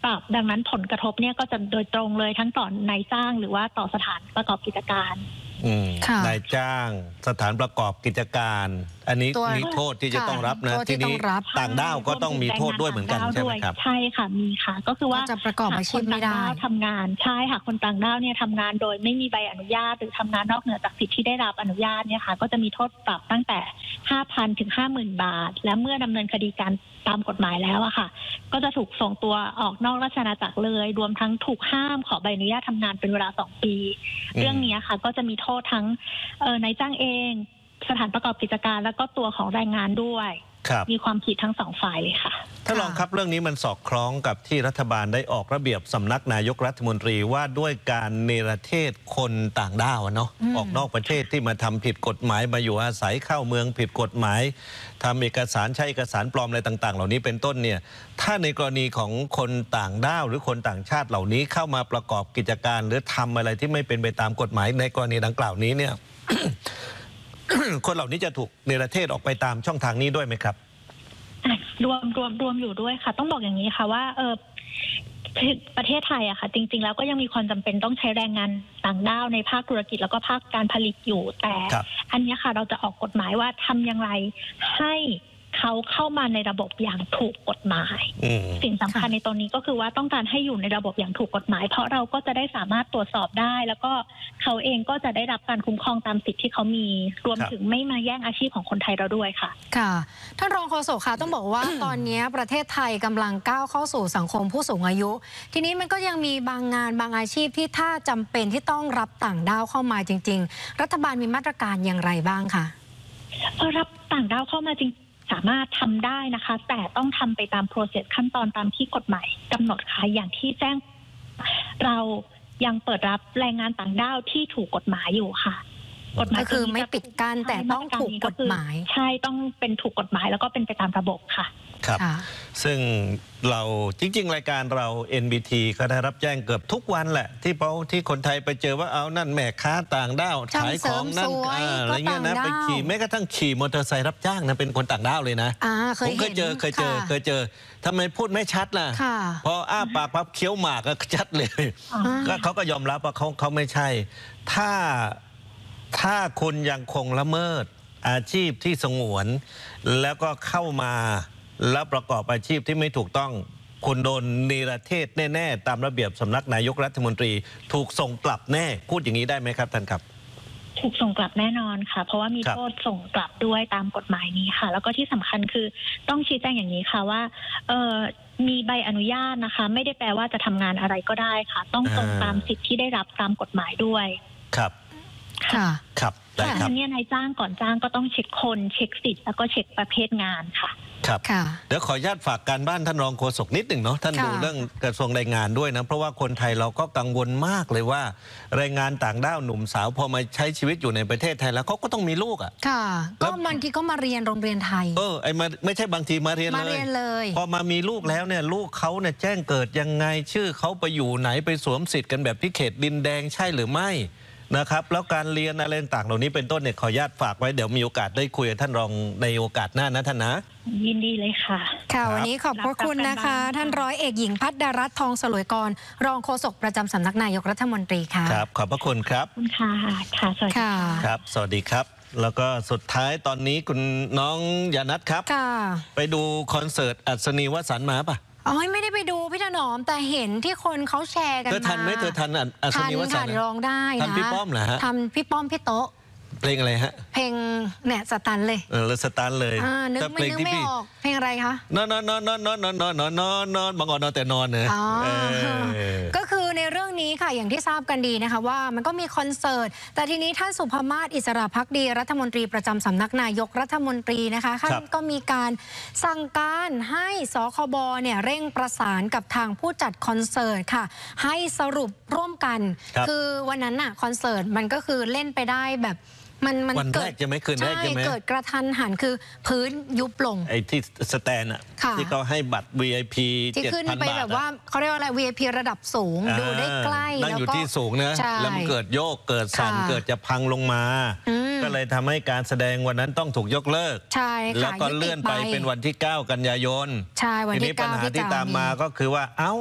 รับ ดังนั้นผลกระทบเนี่ยก็จะโดยตรงเลยทั้งต่อนายจ้างหรือว่าต่อสถานประกอบกิจการนายจ้างสถานประกอบกิจการ อันนี้มีโทษที่จะต้องรับนะทีนี้ต่างด้าวก็ต้องมีโทษด้วยเหมือนกันใช่ไหมครับใช่ค่ะมีค่ะก็คือว่าจะประกอบอาชีพไม่ได้ทำงานใช่ค่ะคนต่างด้าวเนี่ยทำงานโดยไม่มีใบอนุญาตหรือทำงานนอกเหนือจากสิทธิที่ได้รับอนุญาตเนี่ยค่ะก็จะมีโทษปรับตั้งแต่ 5,000 ถึง 50,000 บาทและเมื่อดำเนินคดีการตามกฎหมายแล้วอะค่ะก็จะถูกส่งตัวออกนอกราชอาณาจักรเลยรวมทั้งถูกห้ามขอใบอนุญาตทำงานเป็นเวลา2 ปีเรื่องนี้ค่ะก็จะมีโทษทั้งนายจ้างเองสถานประกอบกิจการแล้วก็ตัวของแรงงานด้วยมีความผิดทั้ง2 ฝ่ายเลยค่ะถ้าลองครับเรื่องนี้มันสอดคล้องกับที่รัฐบาลได้ออกระเบียบสำนักนายกรัฐมนตรีว่าด้วยการเนรเทศคนต่างด้าวเนาะออกนอกประเทศที่มาทำผิดกฎหมายมาอยู่อาศัยเข้าเมืองผิดกฎหมายทำเอกสารใช้เอกสารปลอมอะไรต่างๆเหล่านี้เป็นต้นเนี่ยถ้าในกรณีของคนต่างด้าวหรือคนต่างชาติเหล่านี้เข้ามาประกอบกิจการหรือทำอะไรที่ไม่เป็นไปตามกฎหมายในกรณีดังกล่าวนี้เนี่ย คนเหล่านี้จะถูกเนรเทศออกไปตามช่องทางนี้ด้วยไหมครับรวมอยู่ด้วยค่ะต้องบอกอย่างนี้ค่ะว่าประเทศไทยอะค่ะจริงๆแล้วก็ยังมีความจำเป็นต้องใช้แรงงานต่างด้าวในภาคธุรกิจแล้วก็ภาคการผลิตอยู่แต่อันนี้ค่ะเราจะออกกฎหมายว่าทำอย่างไรให้เขาเข้ามาในระบบอย่างถูกกฎหมายสิ่งสำคัญในตรงนี้ก็คือว่าต้องการให้อยู่ในระบบอย่างถูกกฎหมายเพราะเราก็จะได้สามารถตรวจสอบได้แล้วก็เขาเองก็จะได้รับการคุ้มครองตามสิทธิที่เขามีรวมถึงไม่มาแย่งอาชีพของคนไทยเราด้วยค่ะค่ะท่านรองโฆษกค่ะต้องบอกว่า ตอนนี้ประเทศไทยกำลังก้าวเข้าสู่สังคมผู้สูงอายุ ทีนี้มันก็ยังมีบางงานบางอาชีพที่ถ้าจำเป็นที่ต้องรับต่างด้าวเข้ามาจริงๆรัฐบาลมีมาตรการอย่างไรบ้างคะรับต่างด้าวเข้ามาจริงสามารถทำได้นะคะแต่ต้องทำไปตาม process ขั้นตอนตามที่กฎหมายกำหนดค่ะอย่างที่แจ้งเรายังเปิดรับแรงงานต่างด้าวที่ถูกกฎหมายอยู่ค่ะกฎหมายคือไม่ปิดกั้นแต่ต้องถูกกฎหมายใช่ต้องเป็นถูกกฎหมายแล้วก็เป็นไปตามระบบค่ะครับซึ่งเราจริงๆรายการเรา NBT ก็ได้รับแจ้งเกือบทุกวันแหละที่คนไทยไปเจอว่าเอานั่นแม่ค้าต่างด้าวขายของนั่นอะไรเงี้ยนะไปขี่แม้กระทั่งขี่มอเตอร์ไซค์รับจ้างนะเป็นคนต่างด้าวเลยนะผมเคยเจอทำไมพูดไม่ชัดล่ะพออ้าปากปั๊บเคี้ยวหมากก็ชัดเลยก็เขาก็ยอมรับว่าเขาไม่ใช่ถ้าคุณยังคงละเมิดอาชีพที่สงวนแล้วก็เข้ามาแล้วประกอบอาชีพที่ไม่ถูกต้องคุณโดนเนรเทศแน่ๆตามระเบียบสำนักนายกรัฐมนตรีถูกส่งกลับแน่พูดอย่างนี้ได้ไหมครับท่านครับถูกส่งกลับแน่นอนค่ะเพราะว่ามีโทษส่งกลับด้วยตามกฎหมายนี้ค่ะแล้วก็ที่สำคัญคือต้องชี้แจงอย่างนี้ค่ะว่ามีใบอนุญาตนะคะไม่ได้แปลว่าจะทำงานอะไรก็ได้ค่ะต้องตรงตามสิทธิที่ได้รับตามกฎหมายด้วยครับครับแต่อันนี้นายจ้างก่อนจ้างก็ต้องเช็คคนเช็คสิทธิ์แล้วก็เช็คประเภทงานค่ะครับเดี๋ยวขออนุญาตฝากการบ้านท่านรองโฆษกนิดหนึ่งเนาะท่านดูเรื่องกระทรวงแรงงานด้วยนะเพราะว่าคนไทยเราก็กังวลมากเลยว่าแรงงานต่างด้าวหนุ่มสาวพอมาใช้ชีวิตอยู่ในประเทศไทยแล้วเขาก็ต้องมีลูกอ่ะค่ะก็บางทีก็มาเรียนโรงเรียนไทยไม่ใช่บางทีมาเรียนเลยพอมามีลูกแล้วเนี่ยลูกเขาเนี่ยแจ้งเกิดยังไงชื่อเขาไปอยู่ไหนไปสวมสิทธิ์กันแบบที่เขตดินแดงใช่หรือไม่นะครับแล้วการเรียนอะไรต่างเหล่านี้เป็นต้นเนี่ยขออนุญาตฝากไว้เดี๋ยวมีโอกาสได้คุยกับท่านรองในโอกาสหน้านะท่านนะยินดีเลยค่ะค่ะวันนี้ขอบพระคุณนะคะท่านร้อยเอกหญิงภัทรรัตน์ทองสลวยกรรองโฆษกประจำสำนักนายกรัฐมนตรีค่ะครับขอบพระคุณครับค่ะสวัสดีครับสวัสดีครับแล้วก็สุดท้ายตอนนี้คุณน้องยานัทครับไปดูคอนเสิร์ตอัศนีวสันต์มาป่ะไม่ได้ไปดูพี่ถนอมแต่เห็นที่คนเขาแชร์กันมาเธอทันไหมอัศนีวสันต์ร้องได้นะทันพี่ป้อมเหรอฮะทันพี่ป้อมพี่โต๊ะเพลงอะไรฮะเพลงเนี่ยสตันเลยสตันเลยนึกไม่ออกเพลงอะไรคะนอนบางอ่อนนอนแต่นอนเนอะก็คือในเรื่องนี้ค่ะอย่างที่ทราบกันดีนะคะว่ามันก็มีคอนเสิร์ตแต่ทีนี้ท่านสุภมาศอิสระภักดีรัฐมนตรีประจำสำนักนายกรัฐมนตรีนะคะท่านก็มีการสั่งการให้สคบเนี่ยเร่งประสานกับทางผู้จัดคอนเสิร์ตค่ะให้สรุปร่วมกันคือวันนั้นน่ะคอนเสิร์ตมันก็คือเล่นไปได้แบบมันวันแรกจะไม่คืนแรกใช่ไหมเกิดกระทันหันคือพื้นยุบลงไอ้ที่สแตนอะที่เขาให้บัตร VIP ที่ขึ้นไปแบบว่าเขาเรียกว่าอะไร VIP ระดับสูงดูได้ใกล้นั่งอยู่ที่สูงนะแล้วมันเกิดโยกเกิดสั่นเกิดจะพังลงมาก็เลยทำให้การแสดงวันนั้นต้องถูกยกเลิกแล้วก็เลื่อนไปเป็นวันที่9 กันยายนใช่วันที่9 ทีนี้ปัญหาที่ตามมาก็คือว่า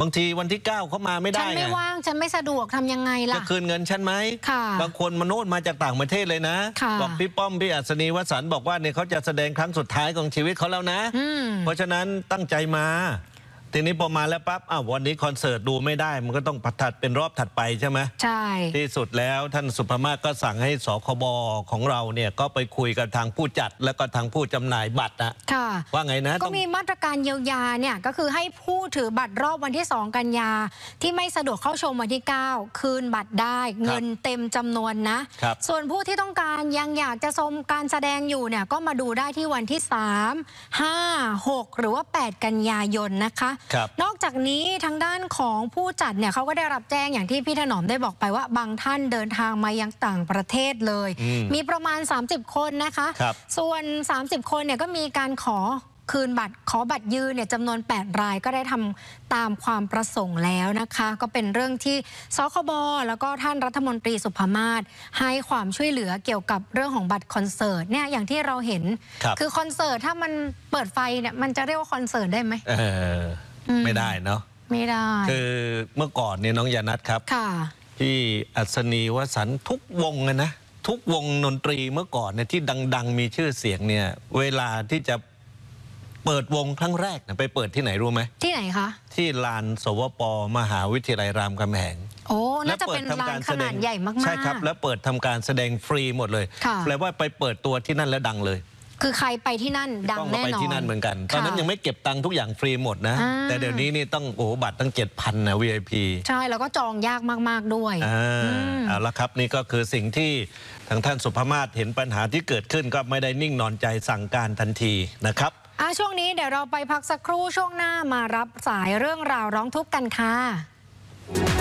บางทีวันที่ 9เขามาไม่ได้ฉันไม่ว่างฉันไม่สะดวกทำยังไงล่ะจะคืนเงินฉันไหมบางคนมาโน่นมาจากต่างประเทศเลยนะบอกพี่ป้อมพี่อัศนีวสันต์บอกว่าเนี่ยเขาจะแสดงครั้งสุดท้ายของชีวิตเขาแล้วนะเพราะฉะนั้นตั้งใจมาทีนี้พอมาแล้วปั๊บวันนี้คอนเสิร์ตดูไม่ได้มันก็ต้องถัดเป็นรอบถัดไปใช่ไหมใช่ที่สุดแล้วท่านสุภมาศก็สั่งให้สคบของเราเนี่ยก็ไปคุยกับทางผู้จัดแล้วก็ทางผู้จำหน่ายบัตรนะว่าไงนะก็มีมาตรการเยียวยาเนี่ยก็คือให้ผู้ถือบัตรรอบวันที่2 กันยาที่ไม่สะดวกเข้าชมวันที่ 9คืนบัตรได้เงินเต็มจำนวนนะส่วนผู้ที่ต้องการยังอยากจะชมการแสดงอยู่เนี่ยก็มาดูได้ที่วันที่3 5 6หรือว่า8 กันยายนนะคะนอกจากนี้ทางด้านของผู้จัดเนี่ยเขาก็ได้รับแจ้งอย่างที่พี่ถนอมได้บอกไปว่าบางท่านเดินทางมายังต่างประเทศเลยมีประมาณ30 คนนะคะส่วน30 คนเนี่ยก็มีการขอคืนบัตรขอบัตรยืนเนี่ยจำนวน8 รายก็ได้ทำตามความประสงค์แล้วนะคะก็เป็นเรื่องที่สคบแล้วก็ท่านรัฐมนตรีสุภมาศให้ความช่วยเหลือเกี่ยวกับเรื่องของบัตรคอนเสิร์ตเนี่ยอย่างที่เราเห็นคือคอนเสิร์ตถ้ามันเปิดไฟเนี่ยมันจะเรียกว่าคอนเสิร์ตได้ไหมไม่ได้เนาะไม่ได้คือเมื่อก่อนเนี่ยน้องยานัทครับพี่อัศนีวสันต์ทุกวงนะทุกวงดนตรีเมื่อก่อนเนี่ยที่ดังๆมีชื่อเสียงเนี่ยเวลาที่จะเปิดวงครั้งแรกไปเปิดที่ไหนรู้ไหมที่ไหนคะที่ลานสวป.มหาวิทยาลัยรามคำแหงโอ้น่าจะเป็นลานขนาดใหญ่มากๆใช่ครับแล้วเปิดทำการแสดงฟรีหมดเลยแปลว่าไปเปิดตัวที่นั่นแล้วดังเลยคือใครไปที่นั่นดังแน่นอนไปที่นั่นเหมือนกันตอนนั้นยังไม่เก็บตังค์ทุกอย่างฟรีหมดนะแต่เดี๋ยวนี้นี่ต้องบัตรตั้ง 7,000 นะ VIP ใช่แล้วก็จองยากมากๆด้วยเอาละครับนี่ก็คือสิ่งที่ทางท่านสุภมาศเห็นปัญหาที่เกิดขึ้นก็ไม่ได้นิ่งนอนใจสั่งการทันทีนะครับช่วงนี้เดี๋ยวเราไปพักสักครู่ช่วงหน้ามารับสายเรื่องราวร้องทุกข์กันค่ะ